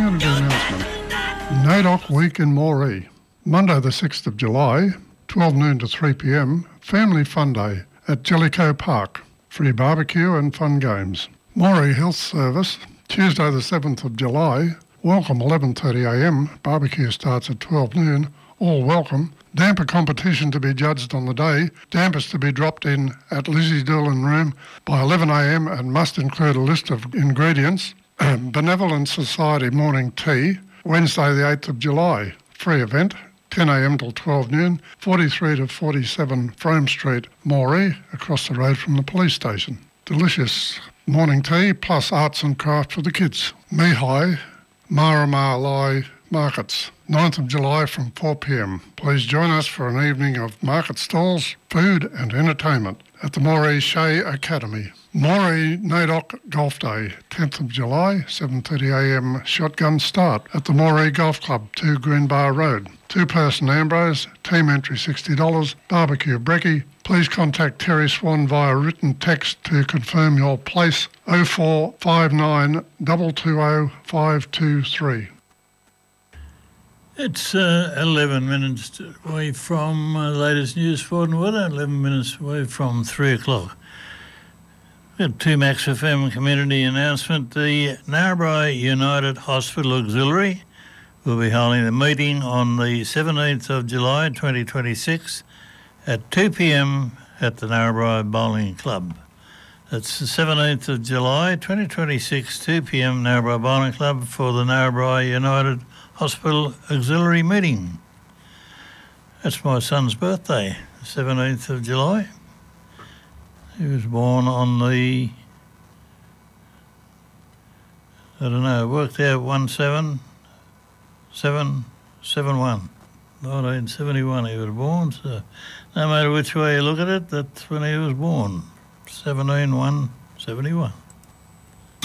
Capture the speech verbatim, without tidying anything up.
community announcement. NAIDOC Week in Moree. Monday the sixth of July, twelve noon to three p m, Family Fun Day at Jellicoe Park. Free barbecue and fun games. Moree Health Service, Tuesday the seventh of July, welcome eleven thirty a m, barbecue starts at twelve noon, all welcome. Damper competition to be judged on the day, dampers to be dropped in at Lizzie Doolan Room by eleven a m and must include a list of ingredients. Benevolent Society morning tea, Wednesday the eighth of July, free event, ten a m till twelve noon, forty-three to forty-seven Frome Street, Moree, across the road from the police station. Delicious morning tea plus arts and craft for the kids. Mihai, Marama Lai Markets, ninth of July from four p m. Please join us for an evening of market stalls, food and entertainment at the Moree Shea Academy. Moree NAIDOC Golf Day, tenth of July, seven thirty a m shotgun start at the Moree Golf Club, two Greenbar Road. Two-person Ambrose, team entry sixty dollars, barbecue brekkie. Please contact Terry Swan via written text to confirm your place, oh four five nine two two oh five two three. It's uh, eleven minutes away from uh, the latest news for and weather, eleven minutes away from three o'clock. We've got two Max F M community announcement. The Narrabri United Hospital Auxiliary will be holding a meeting on the seventeenth of July twenty twenty-six at two p m at the Narrabri Bowling Club. That's the seventeenth of July twenty twenty-six, two p m Narrabri Bowling Club for the Narrabri United Hospital Auxiliary meeting. That's my son's birthday, seventeenth of July. He was born on the, I don't know, worked out one seven seven seven one. nineteen seventy-one he was born, so no matter which way you look at it, that's when he was born, seventeen one seventy-one.